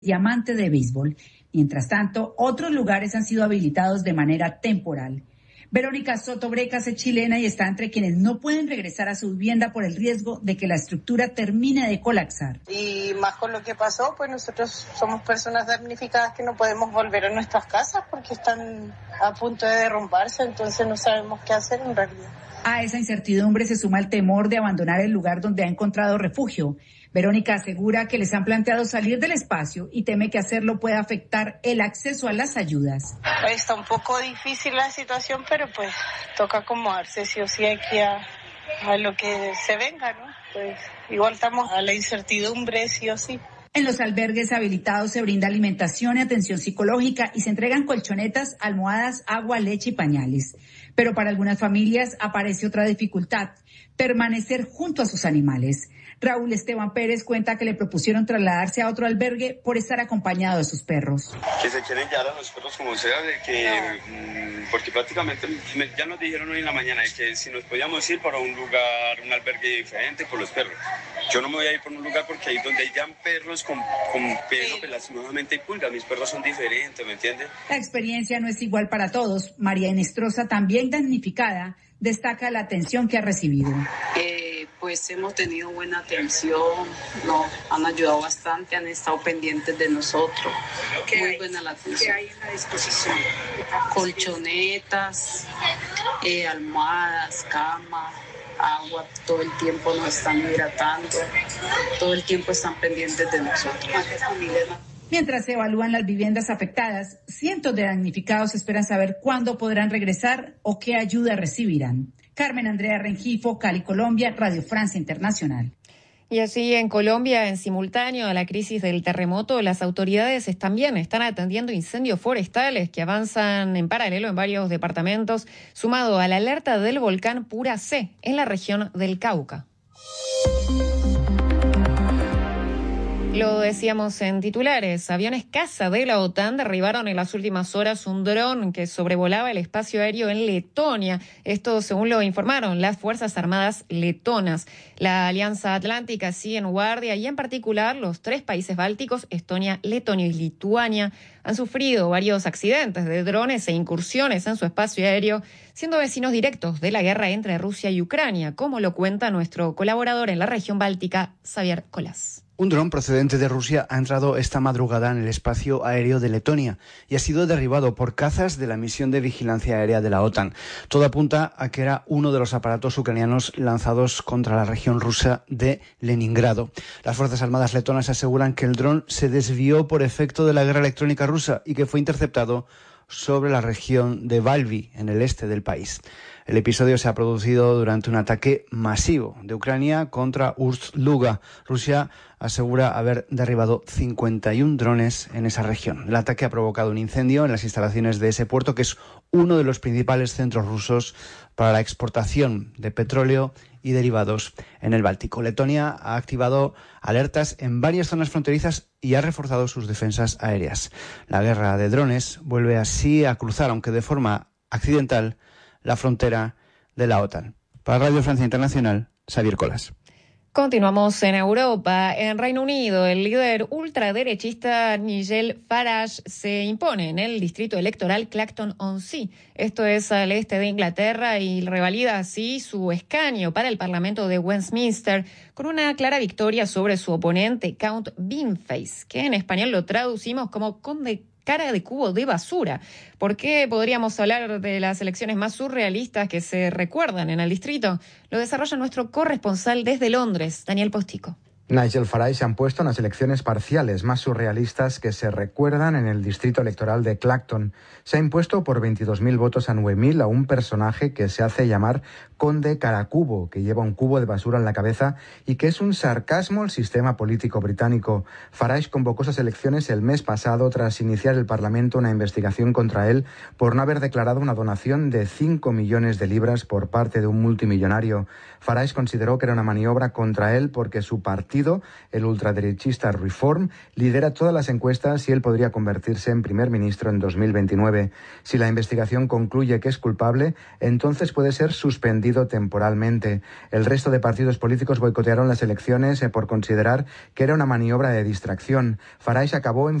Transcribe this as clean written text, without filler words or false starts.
diamante de béisbol. Mientras tanto, otros lugares han sido habilitados de manera temporal. Verónica Soto Brecas es chilena y está entre quienes no pueden regresar a su vivienda por el riesgo de que la estructura termine de colapsar. Y más con lo que pasó, pues nosotros somos personas damnificadas que no podemos volver a nuestras casas porque están a punto de derrumbarse, entonces no sabemos qué hacer en realidad. A esa incertidumbre se suma el temor de abandonar el lugar donde ha encontrado refugio. Verónica asegura que les han planteado salir del espacio y teme que hacerlo pueda afectar el acceso a las ayudas. Está un poco difícil la situación, pero pues toca acomodarse sí o sí aquí a lo que se venga, ¿no? Pues igual estamos a la incertidumbre sí o sí. En los albergues habilitados se brinda alimentación y atención psicológica y se entregan colchonetas, almohadas, agua, leche y pañales. Pero para algunas familias aparece otra dificultad: permanecer junto a sus animales. Raúl Esteban Pérez cuenta que le propusieron trasladarse a otro albergue por estar acompañado de sus perros. Que se quieren llevar a los perros como sea, porque prácticamente ya nos dijeron hoy en la mañana que si nos podíamos ir para un lugar, un albergue diferente por los perros. Yo no me voy a ir por un lugar porque ahí donde hayan perros con pelo, pues lastimosamente hay pulgas. Mis perros son diferentes, ¿me entiendes? La experiencia no es igual para todos. María Enestrosa, también damnificada, destaca la atención que ha recibido. Pues hemos tenido buena atención, nos han ayudado bastante, han estado pendientes de nosotros. Muy buena la atención. ¿Qué hay en la disposición? Colchonetas, almohadas, cama, agua, todo el tiempo nos están hidratando, todo el tiempo están pendientes de nosotros. Mientras se evalúan las viviendas afectadas, cientos de damnificados esperan saber cuándo podrán regresar o qué ayuda recibirán. Carmen Andrea Rengifo, Cali, Colombia, Radio Francia Internacional. Y así en Colombia, en simultáneo a la crisis del terremoto, las autoridades también están atendiendo incendios forestales que avanzan en paralelo en varios departamentos, sumado a la alerta del volcán Pura C en la región del Cauca. Lo decíamos en titulares, aviones caza de la OTAN derribaron en las últimas horas un dron que sobrevolaba el espacio aéreo en Letonia. Esto según lo informaron las Fuerzas Armadas letonas. La Alianza Atlántica sigue en guardia y en particular los 3 países bálticos, Estonia, Letonia y Lituania, han sufrido varios accidentes de drones e incursiones en su espacio aéreo, siendo vecinos directos de la guerra entre Rusia y Ucrania, como lo cuenta nuestro colaborador en la región báltica, Xavier Colas. Un dron procedente de Rusia ha entrado esta madrugada en el espacio aéreo de Letonia y ha sido derribado por cazas de la misión de vigilancia aérea de la OTAN. Todo apunta a que era uno de los aparatos ucranianos lanzados contra la región rusa de Leningrado. Las Fuerzas Armadas letonas aseguran que el dron se desvió por efecto de la guerra electrónica rusa y que fue interceptado sobre la región de Valvi, en el este del país. El episodio se ha producido durante un ataque masivo de Ucrania contra Ust-Luga. Rusia asegura haber derribado 51 drones en esa región. El ataque ha provocado un incendio en las instalaciones de ese puerto, que es uno de los principales centros rusos para la exportación de petróleo y derivados en el Báltico. Letonia ha activado alertas en varias zonas fronterizas y ha reforzado sus defensas aéreas. La guerra de drones vuelve así a cruzar, aunque de forma accidental, la frontera de la OTAN. Para Radio Francia Internacional, Xavier Colas. Continuamos en Europa. En Reino Unido, el líder ultraderechista Nigel Farage se impone en el distrito electoral Clacton-on-Sea. Esto es al este de Inglaterra y revalida así su escaño para el Parlamento de Westminster con una clara victoria sobre su oponente Count Beanface, que en español lo traducimos como conde cara de cubo de basura. ¿Por qué podríamos hablar de las elecciones más surrealistas que se recuerdan en el distrito? Lo desarrolla nuestro corresponsal desde Londres, Daniel Postico. Nigel Farage se han puesto en las elecciones parciales más surrealistas que se recuerdan en el distrito electoral de Clacton. Se ha impuesto por 22.000 votos a 9.000 a un personaje que se hace llamar Conde Caracubo, que lleva un cubo de basura en la cabeza y que es un sarcasmo al sistema político británico. Farage convocó esas elecciones el mes pasado tras iniciar el Parlamento una investigación contra él por no haber declarado una donación de 5 millones de libras por parte de un multimillonario. Farage consideró que era una maniobra contra él porque su partido partido, el ultraderechista Reform, lidera todas las encuestas y él podría convertirse en primer ministro en 2029. Si la investigación concluye que es culpable, entonces puede ser suspendido temporalmente. El resto de partidos políticos boicotearon las elecciones por considerar que era una maniobra de distracción. Farage acabó en